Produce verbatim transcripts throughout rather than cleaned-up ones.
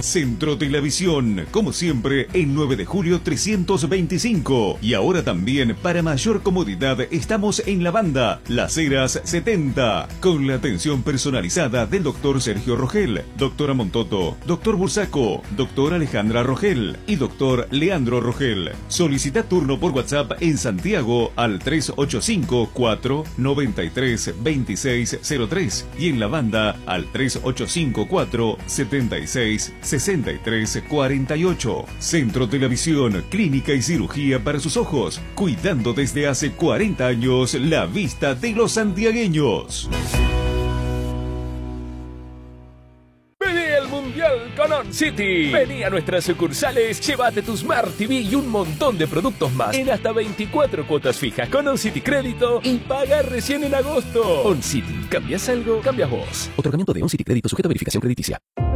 Centro de la Visión, como siempre, en nueve de julio trescientos veinticinco. Y ahora también, para mayor comodidad, estamos en la banda Las Heras setenta, con la atención personalizada del doctor Sergio Rogel, doctora Montoto, doctor Bursaco, doctora Alejandra Rogel y doctor Leandro Rogel. Solicita turno por WhatsApp en Santiago al tres ocho cinco, cuatro nueve tres, dos seis cero tres y en la banda al tres ocho cinco, cuatro siete seis, seis tres cuatro ocho. Centro de la Visión, clínica y cirugía para sus ojos, cuidando desde hace cuarenta años la vista de los santiagueños. Con On City. Vení a nuestras sucursales, llévate tu Smart T V y un montón de productos más en hasta veinticuatro cuotas fijas con On City Crédito y paga recién en agosto. On City, ¿cambias algo? Cambias vos. Otorgamiento de On City Crédito sujeto a verificación crediticia.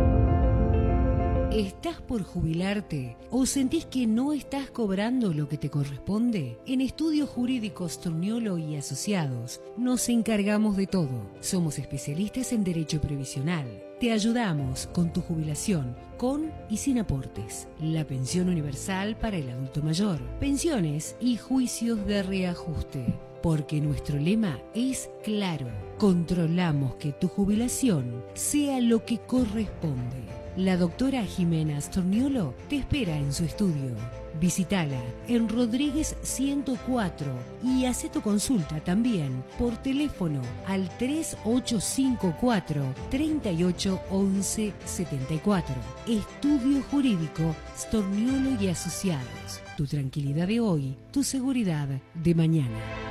¿Estás por jubilarte o sentís que no estás cobrando lo que te corresponde? En Estudios Jurídicos Torniolo y Asociados nos encargamos de todo. Somos especialistas en derecho previsional. Te ayudamos con tu jubilación, con y sin aportes, la pensión universal para el adulto mayor, pensiones y juicios de reajuste. Porque nuestro lema es claro: controlamos que tu jubilación sea lo que corresponde. La doctora Jimena Storniolo te espera en su estudio. Visítala en Rodríguez ciento cuatro y hace tu consulta también por teléfono al tres ocho cinco cuatro, tres ocho once setenta y cuatro. Estudio Jurídico Storniolo y Asociados. Tu tranquilidad de hoy, tu seguridad de mañana.